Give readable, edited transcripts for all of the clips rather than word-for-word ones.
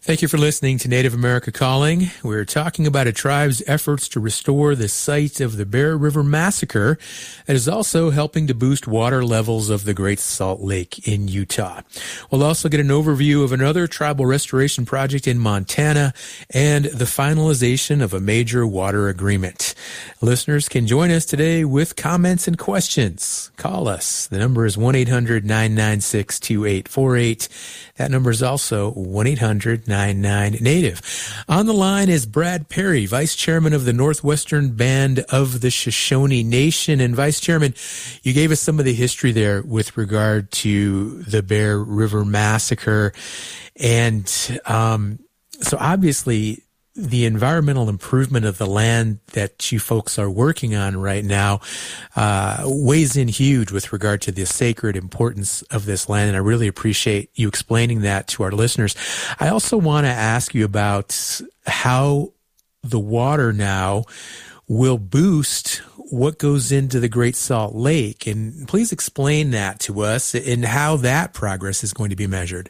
Thank you for listening to Native America Calling. We're talking about a tribe's efforts to restore the site of the Bear River Massacre that is also helping to boost water levels of the Great Salt Lake in Utah. We'll also get an overview of another tribal restoration project in Montana and the finalization of a major water agreement. Listeners can join us today with comments and questions. Call us. The number is 1-800-996-2848. That number is also 1-800-99-NATIVE. On the line is Brad Perry, Vice Chairman of the Northwestern Band of the Shoshone Nation. And Vice Chairman, you gave us some of the history there with regard to the Bear River Massacre. And so obviously the environmental improvement of the land that you folks are working on right now weighs in huge with regard to the sacred importance of this land, and I really appreciate you explaining that to our listeners. I also want to ask you about how the water now will boost what goes into the Great Salt Lake, and please explain that to us and how that progress is going to be measured.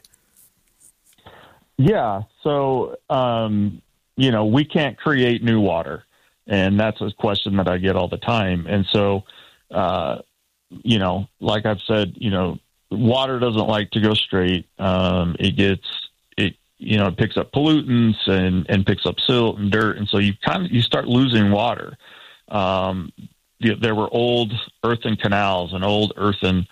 Yeah, so we can't create new water, and that's a question that I get all the time. And so, like I've said, water doesn't like to go straight. It picks up pollutants and picks up silt and dirt. And so you start losing water. There were old earthen canals and old earthen,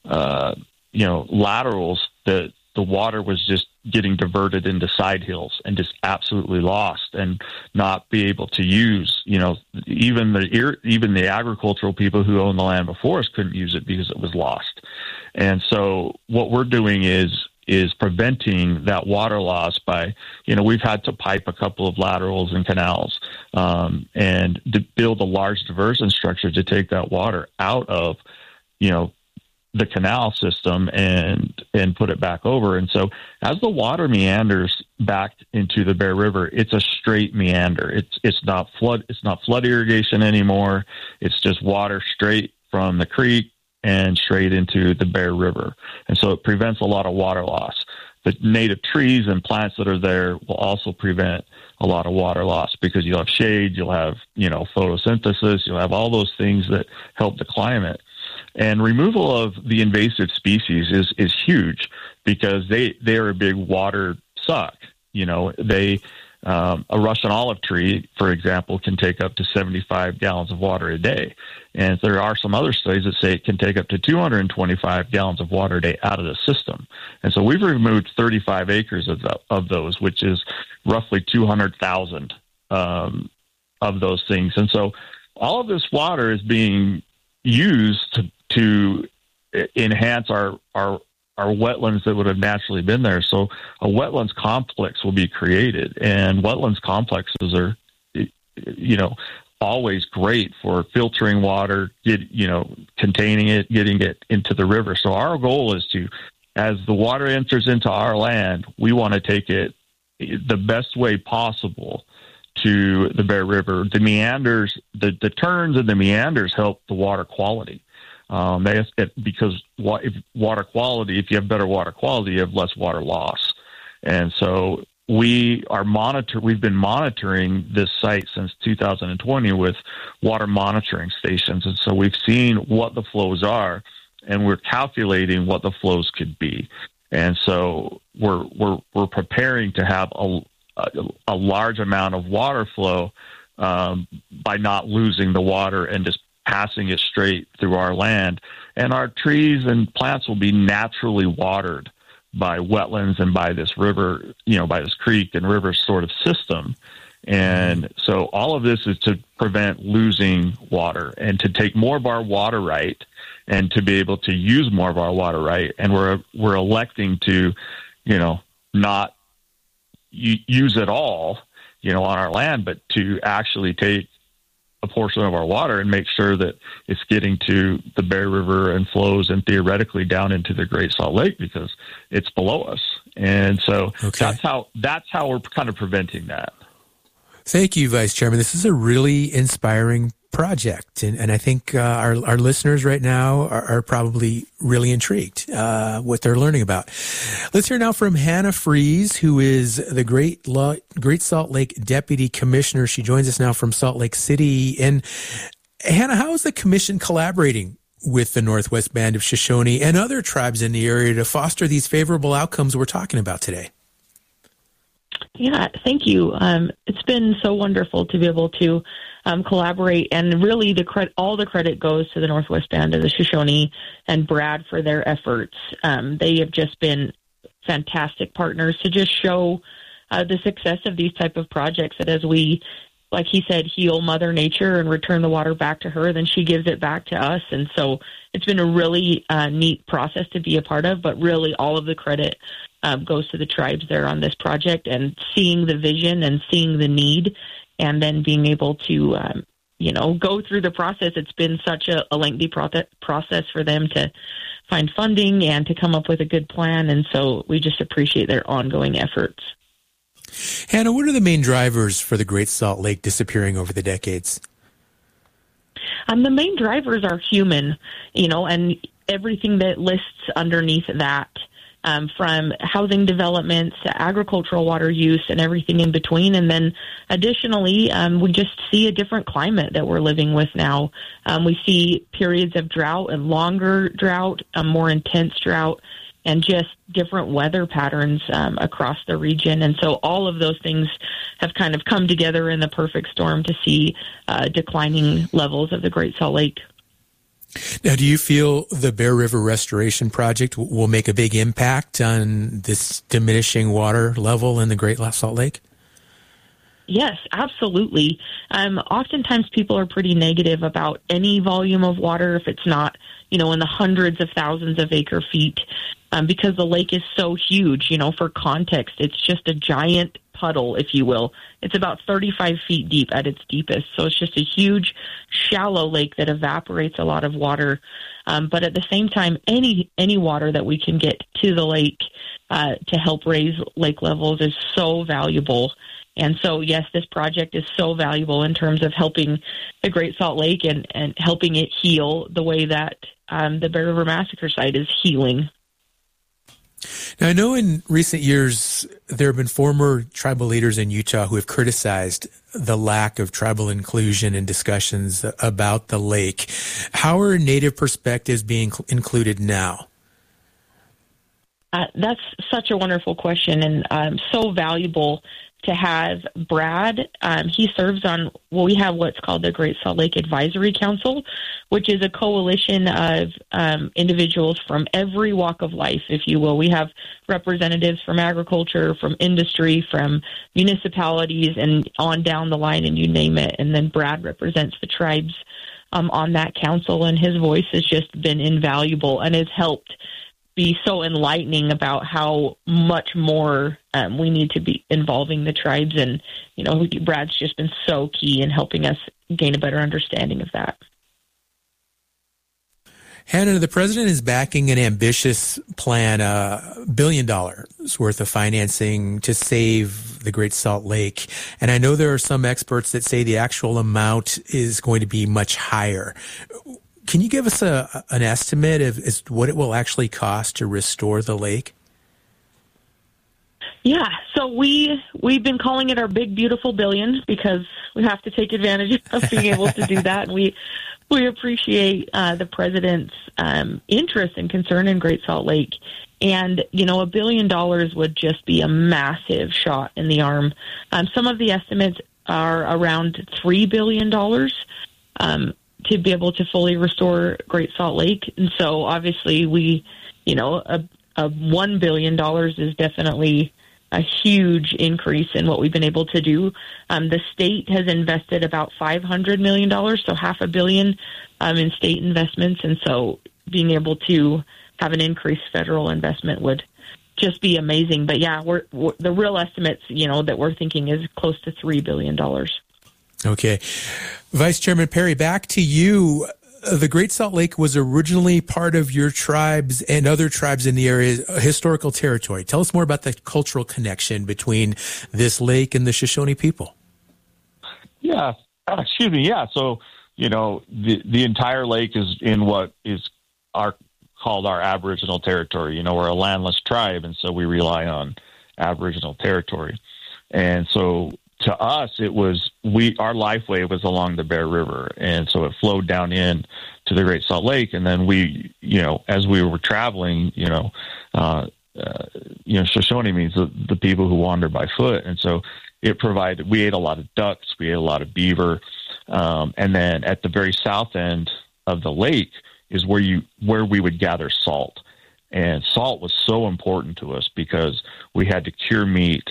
laterals that the water was just getting diverted into side hills and just absolutely lost and not be able to use. Even the agricultural people who owned the land before us couldn't use it because it was lost. And so what we're doing is preventing that water loss by, we've had to pipe a couple of laterals and canals and build a large diversion structure to take that water out of, the canal system and put it back over. And so as the water meanders back into the Bear River, it's a straight meander. It's not flood irrigation anymore. It's just water straight from the creek and straight into the Bear River. And so it prevents a lot of water loss. The native trees and plants that are there will also prevent a lot of water loss because you'll have shade, you'll have, photosynthesis, you'll have all those things that help the climate. And removal of the invasive species is huge because they are a big water suck. A Russian olive tree, for example, can take up to 75 gallons of water a day. And there are some other studies that say it can take up to 225 gallons of water a day out of the system. And so we've removed 35 acres of those, which is roughly 200,000 of those things. And so all of this water is being used to enhance our wetlands that would have naturally been there. So a wetlands complex will be created, and wetlands complexes are, always great for filtering water, containing it, getting it into the river. So our goal is to, as the water enters into our land, we want to take it the best way possible to the Bear River. The meanders, the turns and the meanders help the water quality. Because if you have better water quality, you have less water loss. And so we've been monitoring this site since 2020 with water monitoring stations. And so we've seen what the flows are, and we're calculating what the flows could be. And so we're preparing to have a large amount of water flow by not losing the water and just passing it straight through our land. And our trees and plants will be naturally watered by wetlands and by this river, by this creek and river sort of system. And so all of this is to prevent losing water and to take more of our water right and to be able to use more of our water right. And we're electing to, not use it all, on our land, but to actually take a portion of our water and make sure that it's getting to the Bear River and flows and theoretically down into the Great Salt Lake because it's below us. And so that's how we're kind of preventing that. Thank you, Vice Chairman. This is a really inspiring project, and I think our listeners right now are probably really intrigued what they're learning about. Let's hear now from Hannah Fries, who is the Great Salt Lake Deputy Commissioner. She joins us now from Salt Lake City. And Hannah, how is the Commission collaborating with the Northwest Band of Shoshone and other tribes in the area to foster these favorable outcomes we're talking about today? Yeah, thank you. It's been so wonderful to be able to collaborate, and really all the credit goes to the Northwest Band of the Shoshone and Brad for their efforts. They have just been fantastic partners to just show the success of these type of projects, that as we, like he said, heal Mother Nature and return the water back to her, then she gives it back to us. And so it's been a really neat process to be a part of, but really all of the credit goes to the tribes there on this project, and seeing the vision and seeing the need, and then being able to, go through the process. It's been such a lengthy process for them to find funding and to come up with a good plan. And so we just appreciate their ongoing efforts. Hannah, what are the main drivers for the Great Salt Lake disappearing over the decades? The main drivers are human, and everything that lists underneath that. From housing developments to agricultural water use and everything in between. And then additionally, we just see a different climate that we're living with now. We see periods of drought and longer drought, a more intense drought, and just different weather patterns across the region. And so all of those things have kind of come together in the perfect storm to see declining levels of the Great Salt Lake. Now, do you feel the Bear River Restoration Project will make a big impact on this diminishing water level in the Great Salt Lake? Yes, absolutely. Oftentimes people are pretty negative about any volume of water if it's not, in the hundreds of thousands of acre feet, because the lake is so huge. For context, it's just a giant puddle, if you will. It's about 35 feet deep at its deepest. So it's just a huge, shallow lake that evaporates a lot of water. But at the same time, any water that we can get to the lake to help raise lake levels is so valuable. And so, yes, this project is so valuable in terms of helping the Great Salt Lake and helping it heal the way that the Bear River Massacre site is healing. Now, I know in recent years there have been former tribal leaders in Utah who have criticized the lack of tribal inclusion in discussions about the lake. How are Native perspectives being included now? That's such a wonderful question, and so valuable to have Brad. He serves on, we have what's called the Great Salt Lake Advisory Council, which is a coalition of individuals from every walk of life, if you will. We have representatives from agriculture, from industry, from municipalities, and on down the line, and you name it. And then Brad represents the tribes on that council, and his voice has just been invaluable and has helped be so enlightening about how much more we need to be involving the tribes. And, Brad's just been so key in helping us gain a better understanding of that. Hannah, the president is backing an ambitious plan, $1 billion worth of financing to save the Great Salt Lake. And I know there are some experts that say the actual amount is going to be much higher. Can you give us an estimate of what it will actually cost to restore the lake? Yeah, so we've been calling it our big, beautiful billion because we have to take advantage of being able to do that. And we appreciate the president's interest and concern in Great Salt Lake. And, $1 billion would just be a massive shot in the arm. Some of the estimates are around $3 billion. To be able to fully restore Great Salt Lake. And so obviously a $1 billion is definitely a huge increase in what we've been able to do. The state has invested about $500 million, so $500 million in state investments. And so being able to have an increased federal investment would just be amazing. But yeah, we're the real estimates, that we're thinking is close to $3 billion. Okay. Vice Chairman Perry, back to you. The Great Salt Lake was originally part of your tribes and other tribes in the area, historical territory. Tell us more about the cultural connection between this lake and the Shoshone people. Yeah. Yeah. So, the entire lake is in what is called our Aboriginal territory. We're a landless tribe, and so we rely on Aboriginal territory. And so to us, our lifeway was along the Bear River, and so it flowed down in to the Great Salt Lake. And then we, as we were traveling, Shoshone means the people who wander by foot, and so we ate a lot of ducks, we ate a lot of beaver, and then at the very south end of the lake is where we would gather salt. And salt was so important to us because we had to cure meat.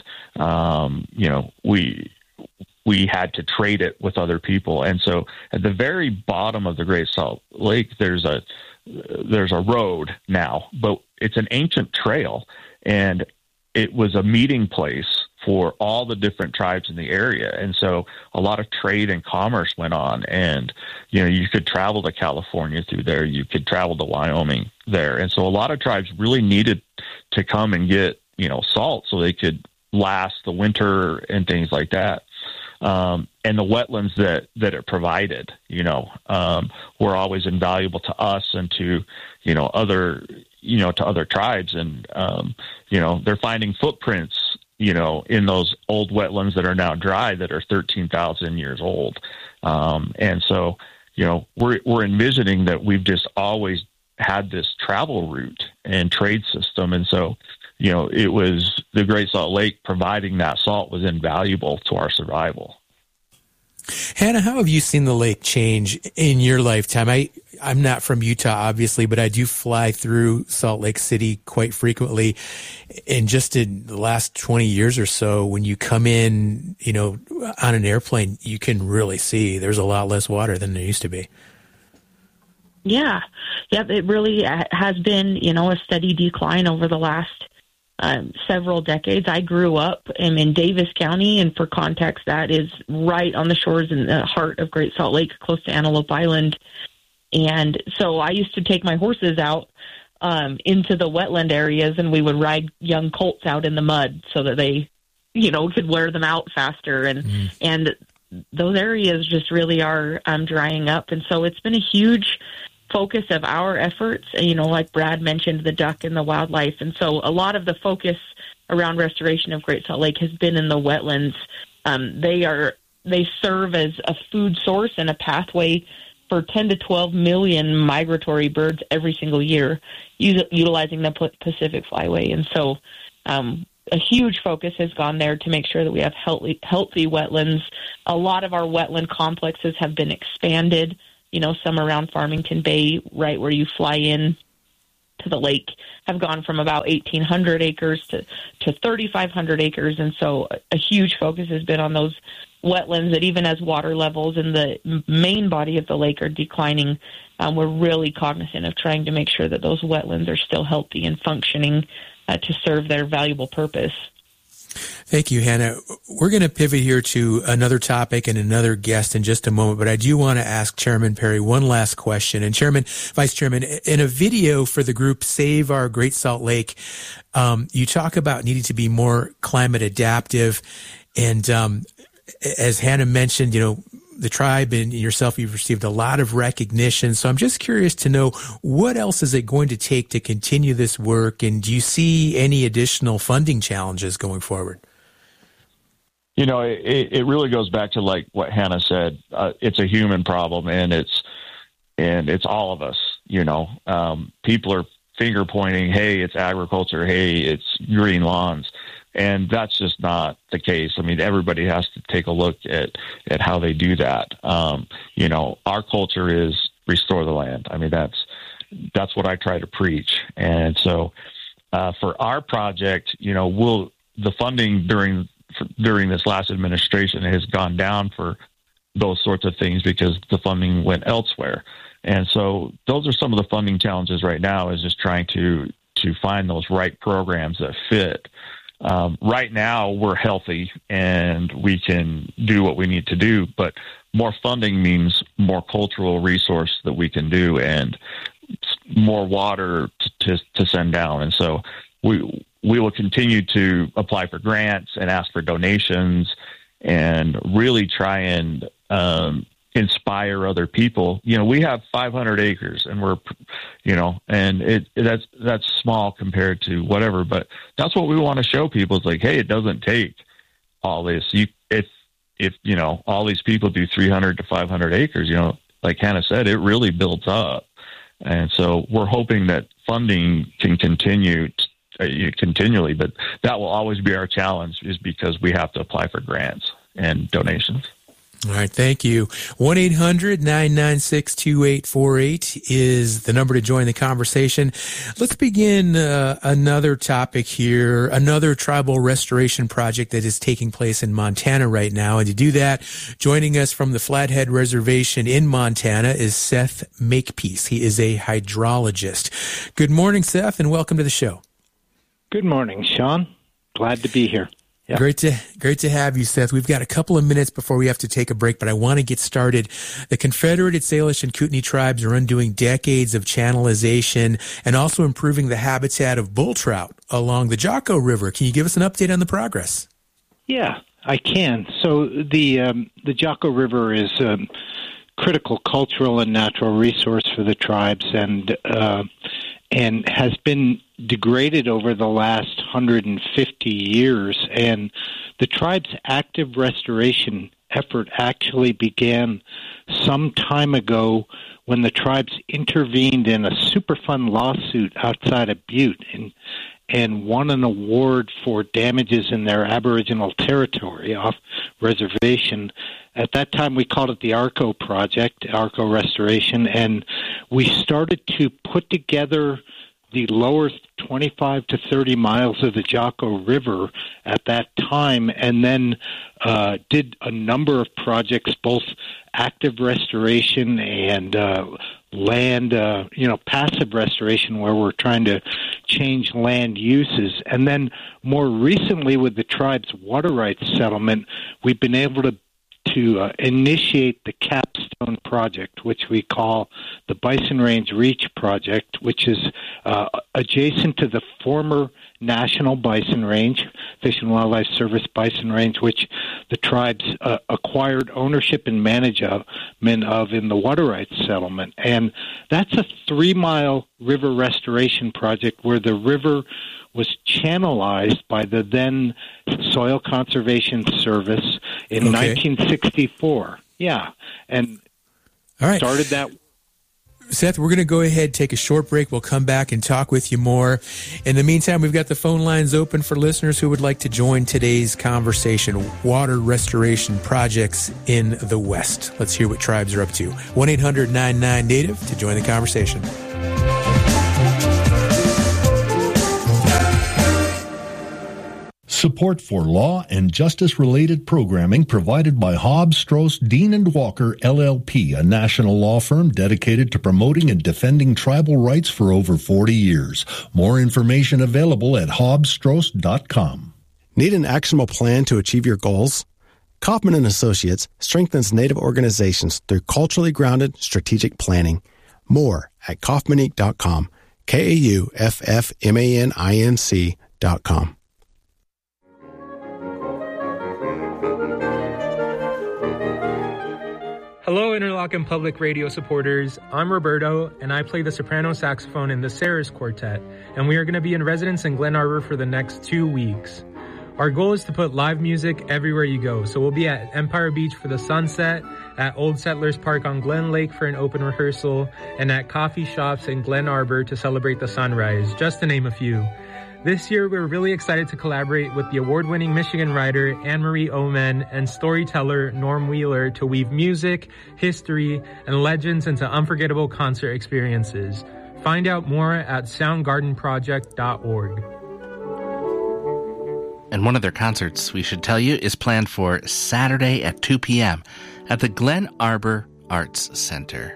We had to trade it with other people. And so at the very bottom of the Great Salt Lake, there's a road now, but it's an ancient trail, and it was a meeting place for all the different tribes in the area. And so a lot of trade and commerce went on, and, you could travel to California through there. You could travel to Wyoming there. And so a lot of tribes really needed to come and get, salt so they could last the winter and things like that. And the wetlands that it provided, were always invaluable to us and to, to other tribes. And, they're finding footprints, in those old wetlands that are now dry that are 13,000 years old. And so, we're envisioning that we've just always had this travel route and trade system. And so, it was the Great Salt Lake providing that salt was invaluable to our survival. Hannah, how have you seen the lake change in your lifetime? I'm not from Utah, obviously, but I do fly through Salt Lake City quite frequently. And just in the last 20 years or so, when you come in, on an airplane, you can really see there's a lot less water than there used to be. Yeah. It really has been, a steady decline over the last several decades. I grew up in Davis County, and for context, that is right on the shores in the heart of Great Salt Lake, close to Antelope Island. And so I used to take my horses out into the wetland areas, and we would ride young colts out in the mud so that they, could wear them out faster. And those areas just really are drying up. And so it's been a huge focus of our efforts, like Brad mentioned, the duck and the wildlife. And so a lot of the focus around restoration of Great Salt Lake has been in the wetlands. They serve as a food source and a pathway for 10 to 12 million migratory birds every single year, utilizing the Pacific Flyway. And so a huge focus has gone there to make sure that we have healthy wetlands. A lot of our wetland complexes have been expanded. Some around Farmington Bay, right where you fly in to the lake, have gone from about 1,800 acres to 3,500 acres. And so a huge focus has been on those wetlands that even as water levels in the main body of the lake are declining, we're really cognizant of trying to make sure that those wetlands are still healthy and functioning to serve their valuable purpose. Thank you, Hannah. We're going to pivot here to another topic and another guest in just a moment, but I do want to ask Chairman Perry one last question. And Vice Chairman, in a video for the group Save Our Great Salt Lake, you talk about needing to be more climate adaptive. And as Hannah mentioned, the tribe and yourself, you've received a lot of recognition. So I'm just curious to know, what else is it going to take to continue this work? And do you see any additional funding challenges going forward? It really goes back to like what Hannah said. It's a human problem, and it's all of us. People are finger pointing, hey, it's agriculture. Hey, it's green lawns. And that's just not the case. I mean, everybody has to take a look at how they do that. Our culture is restore the land. I mean, that's what I try to preach. And so for our project, the funding during this last administration has gone down for those sorts of things because the funding went elsewhere. And so those are some of the funding challenges right now, is just trying to find those right programs that fit. Right now, we're healthy and we can do what we need to do, but more funding means more cultural resource that we can do and more water to send down. And so we will continue to apply for grants and ask for donations and really try and inspire other people. We have 500 acres and we're, and that's small compared to whatever, but that's what we want to show people. It's like, hey, it doesn't take all this. If all these people do 300 to 500 acres, like Hannah said, it really builds up. And so we're hoping that funding can continue continually, but that will always be our challenge, is because we have to apply for grants and donations. All right, thank you. 1-800-996-2848 is the number to join the conversation. Let's begin another topic here, another tribal restoration project that is taking place in Montana right now. And to do that, joining us from the Flathead Reservation in Montana is Seth Makepeace. He is a hydrologist. Good morning, Seth, and welcome to the show. Good morning, Sean. Glad to be here. Yep. Great to have you, Seth. We've got a couple of minutes before we have to take a break, but I want to get started. The Confederated Salish and Kootenai tribes are undoing decades of channelization and also improving the habitat of bull trout along the Jocko River. Can you give us an update on the progress? Yeah, I can. So the Jocko River is a critical cultural and natural resource for the tribes, and has been degraded over the last 150 years. And the tribe's active restoration effort actually began some time ago when the tribes intervened in a Superfund lawsuit outside of Butte and won an award for damages in their Aboriginal territory off reservation. At that time, we called it the ARCO project, ARCO Restoration, and we started to put together the lower 25 to 30 miles of the Jocko River at that time, and then did a number of projects, both active restoration and land, passive restoration, where we're trying to change land uses. And then more recently, with the tribe's water rights settlement, we've been able to initiate the Capstone Project, which we call the Bison Range Reach Project, which is adjacent to the former National Bison Range, Fish and Wildlife Service Bison Range, which the tribes acquired ownership and management of in the water rights settlement. And that's a 3-mile river restoration project where the river was channelized by the then Soil Conservation Service in 1964. Yeah, and all right. Started that. Seth, we're going to go ahead, take a short break. We'll come back and talk with you more. In the meantime, we've got the phone lines open for listeners who would like to join today's conversation. Water restoration projects in the West. Let's hear what tribes are up to. 1-800-99-NATIVE to join the conversation. Support for law and justice-related programming provided by Hobbs, Strauss, Dean & Walker, LLP, a national law firm dedicated to promoting and defending tribal rights for over 40 years. More information available at hobbsstrauss.com. Need an actionable plan to achieve your goals? Kaufman & Associates strengthens Native organizations through culturally grounded strategic planning. More at kaufmaninc.com, KAUFFMANINC.com. Hello, Interlochen Public Radio supporters. I'm Roberto, and I play the soprano saxophone in the Ceres Quartet, and we are going to be in residence in Glen Arbor for the next 2 weeks. Our goal is to put live music everywhere you go, so we'll be at Empire Beach for the sunset, at Old Settlers Park on Glen Lake for an open rehearsal, and at coffee shops in Glen Arbor to celebrate the sunrise, just to name a few. This year, we're really excited to collaborate with the award-winning Michigan writer Anne-Marie Omen and storyteller Norm Wheeler to weave music, history, and legends into unforgettable concert experiences. Find out more at soundgardenproject.org. And one of their concerts, we should tell you, is planned for Saturday at 2 p.m. at the Glen Arbor Arts Center.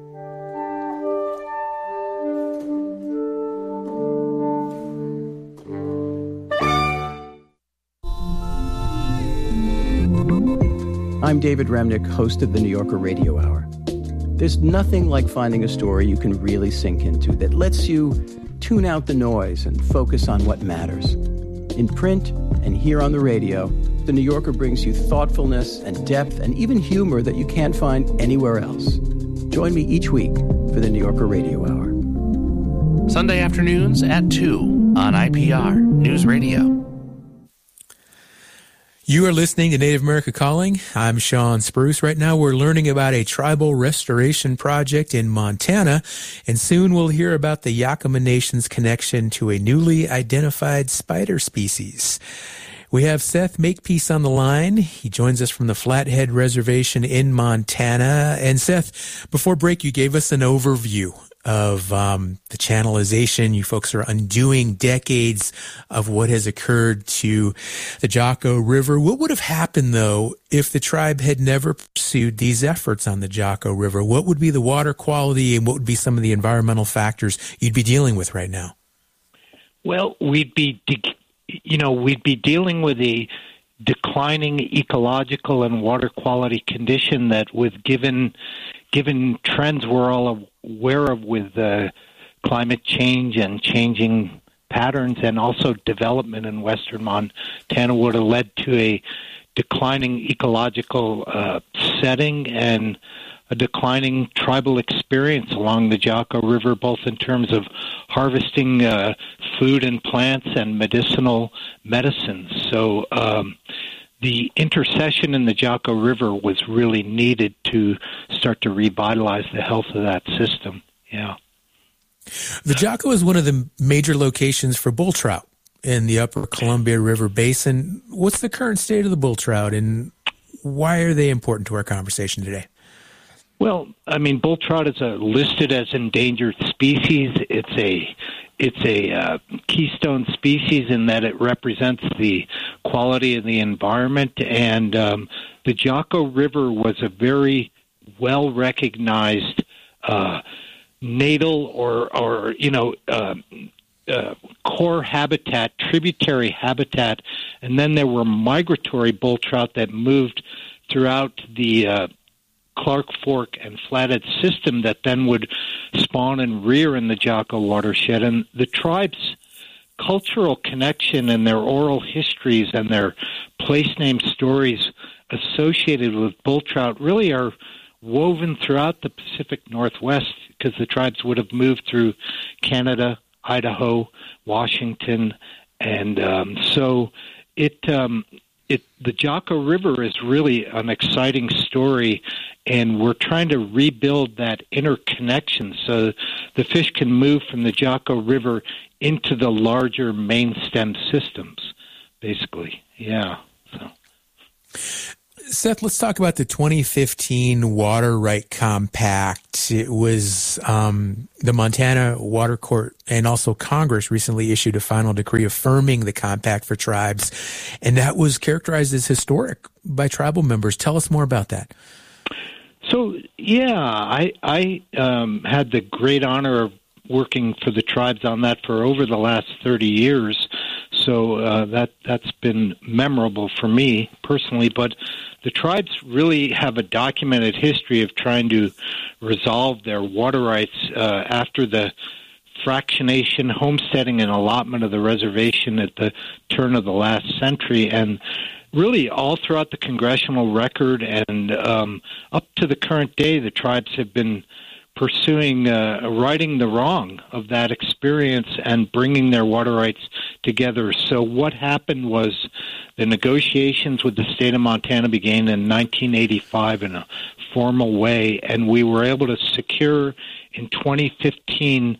I'm David Remnick, host of the New Yorker Radio Hour. There's nothing like finding a story you can really sink into that lets you tune out the noise and focus on what matters. In print and here on the radio, The New Yorker brings you thoughtfulness and depth and even humor that you can't find anywhere else. Join me each week for The New Yorker Radio Hour. Sunday afternoons at 2 on IPR News Radio. You are listening to Native America Calling. I'm Sean Spruce. Right now we're learning about a tribal restoration project in Montana, and soon we'll hear about the Yakama Nation's connection to a newly identified spider species. We have Seth Makepeace on the line. He joins us from the Flathead Reservation in Montana. And Seth, before break, you gave us an overview of the channelization. You folks are undoing decades of what has occurred to the Jocko River. What would have happened, though, if the tribe had never pursued these efforts on the Jocko River? What would be the water quality, and what would be some of the environmental factors you'd be dealing with right now? Well, we'd be dealing with a declining ecological and water quality condition that, with given trends we're all aware of with climate change and changing patterns, and also development in western Montana, would have led to a declining ecological setting and a declining tribal experience along the Jocko River, both in terms of harvesting food and plants and medicinal medicines. So the intercession in the Jocko River was really needed to start to revitalize the health of that system. Yeah. The Jocko is one of the major locations for bull trout in the upper Columbia River Basin. What's the current state of the bull trout, and why are they important to our conversation today? Well, I mean, bull trout is listed as endangered species. It's a keystone species in that it represents the quality of the environment, and the Jocko River was a very well recognized natal or core habitat, tributary habitat, and then there were migratory bull trout that moved throughout the Clark Fork and Flathead system that then would spawn and rear in the Jocko watershed. And the tribe's cultural connection and their oral histories and their place name stories associated with bull trout really are woven throughout the Pacific Northwest, because the tribes would have moved through Canada, Idaho, Washington, and so the Jocko River is really an exciting story, and we're trying to rebuild that interconnection so the fish can move from the Jocko River into the larger main stem systems, basically. Yeah. So. Seth, let's talk about the 2015 Water Right Compact. It was the Montana Water Court and also Congress recently issued a final decree affirming the compact for tribes, and that was characterized as historic by tribal members. Tell us more about that. So, yeah, I had the great honor of working for the tribes on that for over the last 30 years. So that's been memorable for me personally. But the tribes really have a documented history of trying to resolve their water rights after the fractionation, homesteading, and allotment of the reservation at the turn of the last century. And really all throughout the congressional record and up to the current day, the tribes have been pursuing righting the wrong of that experience and bringing their water rights together. So what happened was the negotiations with the state of Montana began in 1985 in a formal way, and we were able to secure in 2015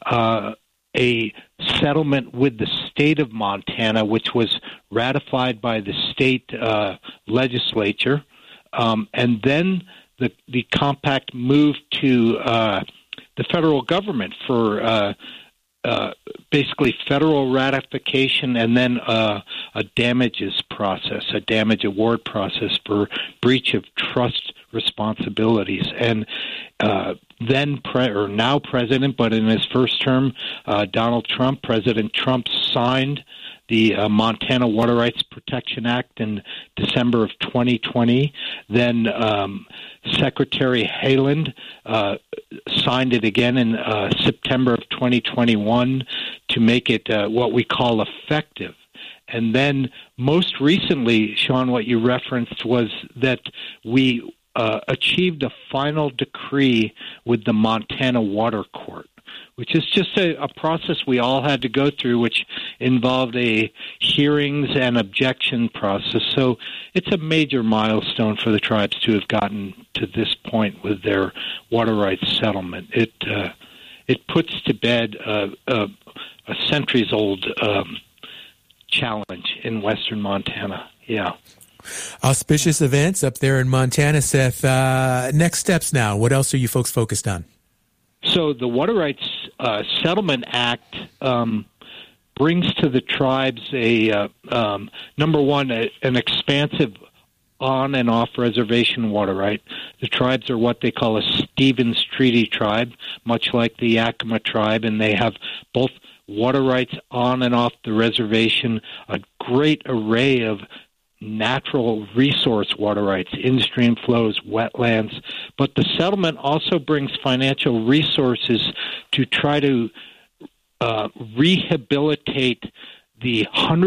a settlement with the state of Montana, which was ratified by the state legislature, and then the compact moved to the federal government for basically federal ratification, and then a damages process, a damage award process for breach of trust responsibilities. And then now president, but in his first term, President Trump signed the Montana Water Rights Protection Act in December of 2020. Then Secretary Haaland signed it again in September of 2021 to make it what we call effective. And then most recently, Sean, what you referenced was that we achieved a final decree with the Montana Water Court, which is just a process we all had to go through, which involved a hearings and objection process. So it's a major milestone for the tribes to have gotten to this point with their water rights settlement. It puts to bed a centuries-old challenge in western Montana. Yeah. Auspicious events up there in Montana, Seth. Next steps now. What else are you folks focused on? So the Water Rights Settlement Act brings to the tribes number one, an expansive on and off reservation water right. The tribes are what they call a Stevens Treaty tribe, much like the Yakima tribe, and they have both water rights on and off the reservation, a great array of natural resource water rights, in-stream flows, wetlands. But the settlement also brings financial resources to try to rehabilitate the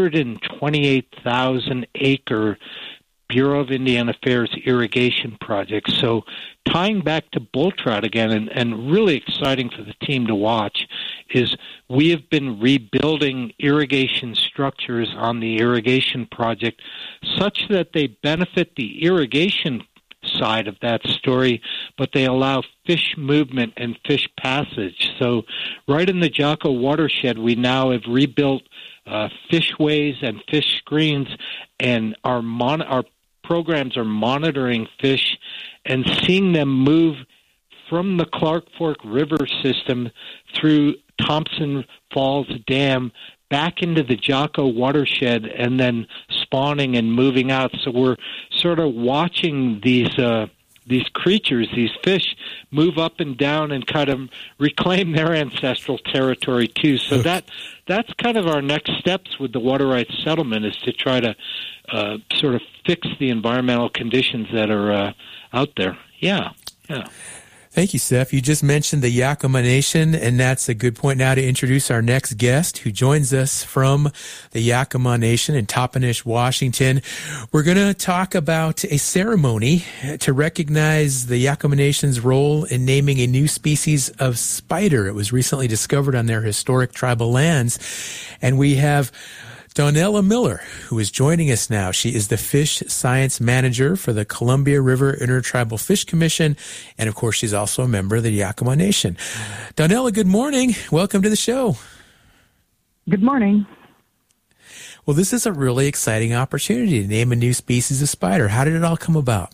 128,000-acre Bureau of Indian Affairs irrigation project. So tying back to bull trout again, and really exciting for the team to watch, is we have been rebuilding irrigation structures on the irrigation project such that they benefit the irrigation side of that story, but they allow fish movement and fish passage. So right in the Jocko watershed, we now have rebuilt fishways and fish screens, and our programs are monitoring fish and seeing them move from the Clark Fork River system through Thompson Falls Dam back into the Jocko watershed and then spawning and moving out. So we're sort of watching these creatures, these fish, move up and down and kind of reclaim their ancestral territory too. So that's kind of our next steps with the water rights settlement, is to try to sort of fix the environmental conditions that are out there. Yeah. Thank you, Seth. You just mentioned the Yakima Nation, and that's a good point now to introduce our next guest who joins us from the Yakima Nation in Toppenish, Washington. We're going to talk about a ceremony to recognize the Yakima Nation's role in naming a new species of spider. It was recently discovered on their historic tribal lands, and we have Donella Miller, who is joining us now. She is the Fish Science Manager for the Columbia River Intertribal Fish Commission, and of course, she's also a member of the Yakima Nation. Donella, good morning. Welcome to the show. Good morning. Well, this is a really exciting opportunity to name a new species of spider. How did it all come about?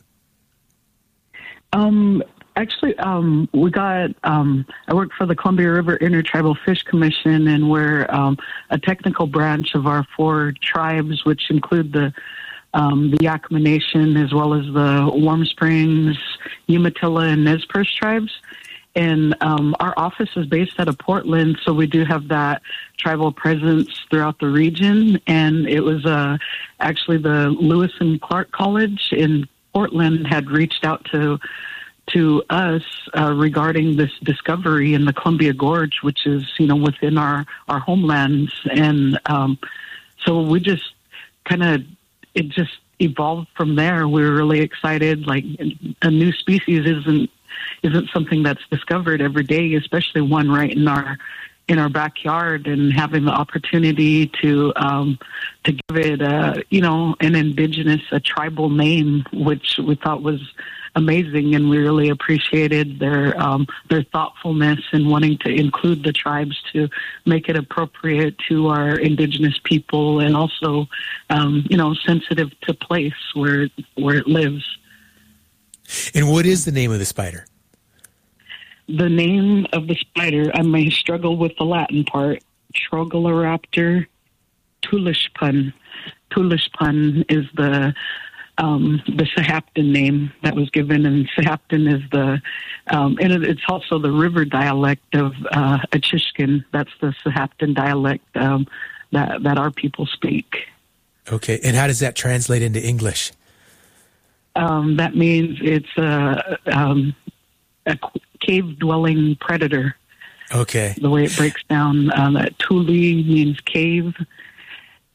Actually, I work for the Columbia River Intertribal Fish Commission, and we're a technical branch of our 4 tribes, which include the Yakima Nation, as well as the Warm Springs, Umatilla, and Nez Perce tribes. And our office is based out of Portland, so we do have that tribal presence throughout the region. And it was actually the Lewis and Clark College in Portland had reached out to us regarding this discovery in the Columbia Gorge, which is, within our homelands. And so we just it just evolved from there. We were really excited. Like, a new species isn't something that's discovered every day, especially one right in our backyard, and having the opportunity to give it an indigenous, a tribal name, which we thought was amazing, and we really appreciated their thoughtfulness in wanting to include the tribes to make it appropriate to our indigenous people, and also sensitive to place where it lives. And what is the name of the spider? The name of the spider, I may struggle with the Latin part, Troglodyropter tulishpun. Tulishpun is the Sahaptin name that was given, and Sahaptin is and it's also the river dialect of Achishkin. That's the Sahaptin dialect that our people speak. Okay, and how does that translate into English? That means it's a cave-dwelling predator. Okay. The way it breaks down, that Tuli means cave,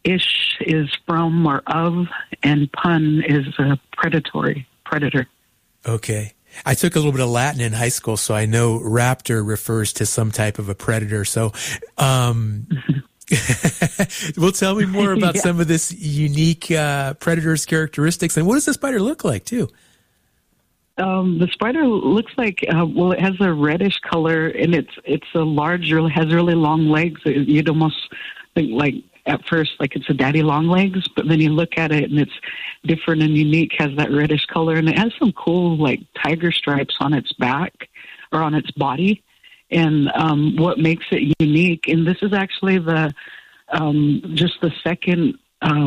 ish is from or of, and pun is a predator. Okay. I took a little bit of Latin in high school, so I know raptor refers to some type of a predator. So, well, tell me more about some of this unique predator's characteristics, and what does the spider look like, too? The spider looks like, it has a reddish color, and it's a large, has really long legs. You'd almost think, like, at first, like it's a daddy long legs, but then you look at it and it's different and unique, has that reddish color, and it has some cool, like, tiger stripes on its back or on its body. And what makes it unique, and this is actually just the second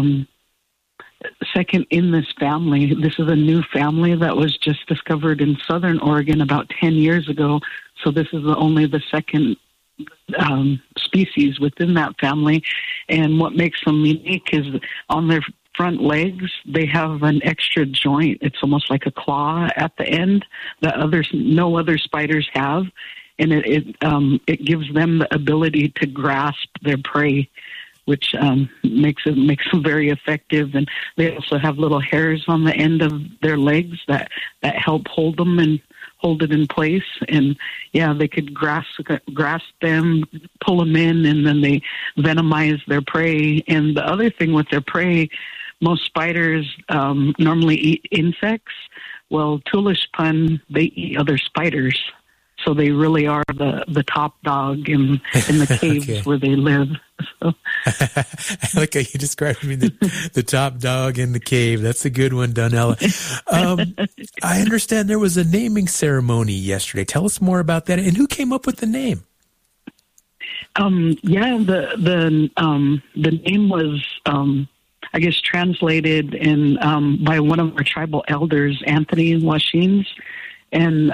in this family. This is a new family that was just discovered in Southern Oregon about 10 years ago. So this is only the second species within that family. And what makes them unique is on their front legs, they have an extra joint. It's almost like a claw at the end that no other spiders have. And it gives them the ability to grasp their prey, which makes them very effective. And they also have little hairs on the end of their legs that help hold them and hold it in place. And they could grasp them, pull them in, and then they venomize their prey. And the other thing with their prey, most spiders normally eat insects. Well, Tulish pun, they eat other spiders. So they really are the top dog in the caves where they live. So. I like how you described me, the top dog in the cave. That's a good one, Donella. I understand there was a naming ceremony yesterday. Tell us more about that. And who came up with the name? The name was, I guess, translated by one of our tribal elders, Anthony Washins. And,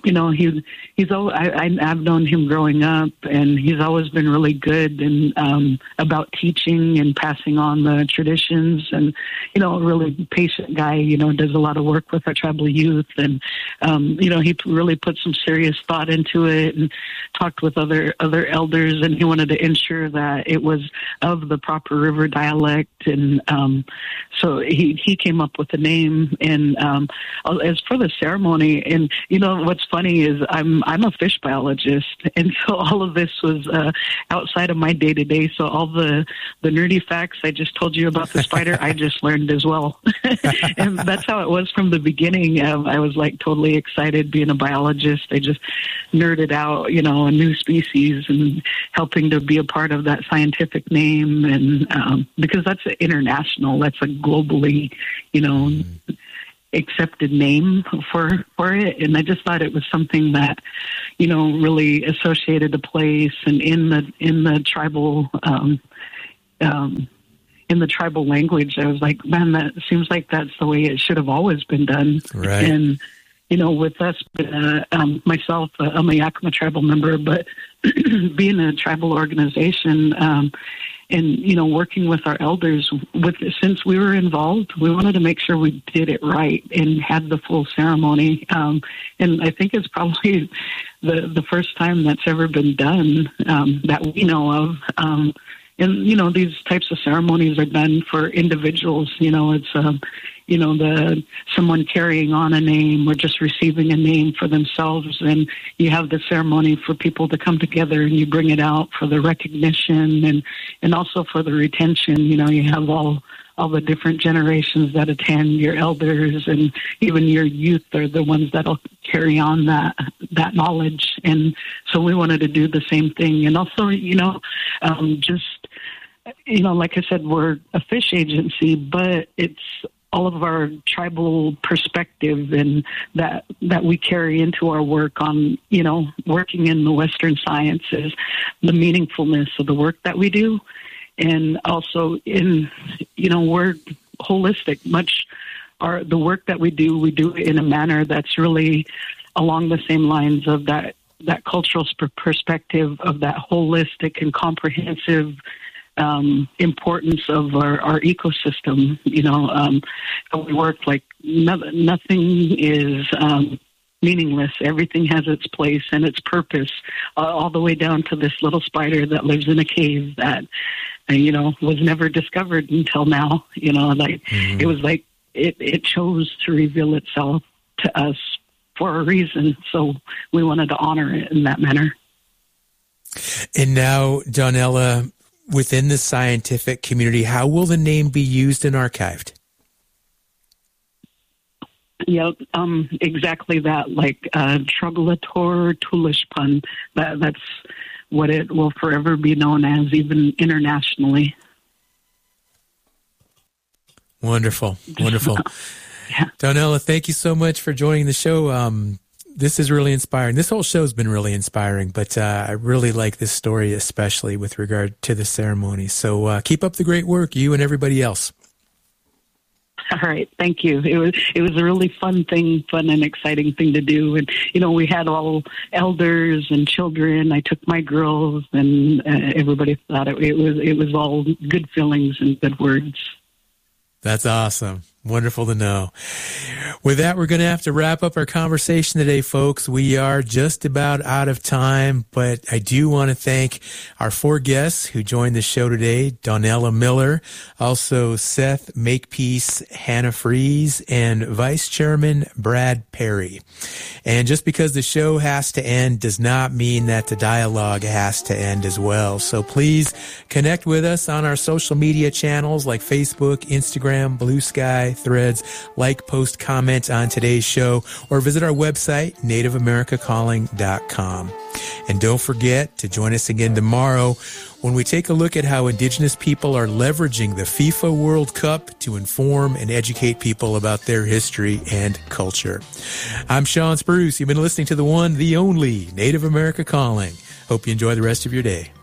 I've known him growing up, and he's always been really good and about teaching and passing on the traditions, and, a really patient guy, does a lot of work with our tribal youth. And, he really put some serious thought into it and talked with other elders, and he wanted to ensure that it was of the proper river dialect. And so he came up with the name. And as for the ceremony, and what's funny is I'm a fish biologist, and so all of this was outside of my day to day. So all the nerdy facts I just told you about the spider, I just learned as well, and that's how it was from the beginning. I was like totally excited being a biologist. I just nerded out, a new species and helping to be a part of that scientific name, and because that's international, that's a globally, accepted name for it. And I just thought it was something that, really associated the place, and in the tribal, in the tribal language, I was like, man, that seems like that's the way it should have always been done. Right. And, with us, myself, I'm a Yakima tribal member, but being a tribal organization, and, working with our elders, since we were involved, we wanted to make sure we did it right and had the full ceremony. And I think it's probably the first time that's ever been done that we know of. And, these types of ceremonies are done for individuals. It's, someone carrying on a name or just receiving a name for themselves. And you have the ceremony for people to come together, and you bring it out for the recognition and also for the retention. You have all the different generations that attend, your elders, and even your youth are the ones that'll carry on that knowledge. And so we wanted to do the same thing. And also, like I said, we're a fish agency, but it's all of our tribal perspective and that we carry into our work on, working in the Western sciences, the meaningfulness of the work that we do. And also we're holistic. The work that we do it in a manner that's really along the same lines of that cultural perspective of that holistic and comprehensive importance of our ecosystem. We work like nothing is meaningless. Everything has its place and its purpose, all the way down to this little spider that lives in a cave that was never discovered until now. It was like it chose to reveal itself to us for a reason. So we wanted to honor it in that manner. And now, Donella, within the scientific community, how will the name be used and archived? Yep, exactly that, like Troglodyte tulishpan. That's what it will forever be known as, even internationally. Wonderful. Yeah. Donella, thank you so much for joining the show. This is really inspiring. This whole show's been really inspiring, but I really like this story, especially with regard to the ceremony. So keep up the great work, you and everybody else. All right, thank you. It was a really fun and exciting thing to do, and we had all elders and children. I took my girls, and everybody thought it was all good feelings and good words. That's awesome. Wonderful to know. With that, we're going to have to wrap up our conversation today, folks. We are just about out of time, but I do want to thank our 4 guests who joined the show today: Donella Miller, also Seth Makepeace Hannafries, and Vice Chairman Brad Perry. And just because the show has to end does not mean that the dialogue has to end as well. So please connect with us on our social media channels like Facebook, Instagram, Blue Sky, Threads, like, post, comment on today's show, or visit our website, nativeamericacalling.com. And don't forget to join us again tomorrow when we take a look at how Indigenous people are leveraging the FIFA World Cup to inform and educate people about their history and culture. I'm Sean Spruce. You've been listening to the one, the only Native America Calling. Hope you enjoy the rest of your day.